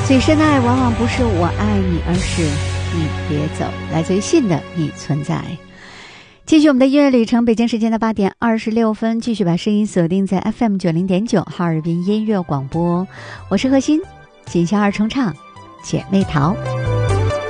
最深的爱往往不是我爱你，而是你别走，来自于信的你存在。继续我们的音乐旅程，北京时间的8点26分，继续把声音锁定在 FM 90.9哈尔滨音乐广播，我是何欣，锦绣二重唱姐妹淘。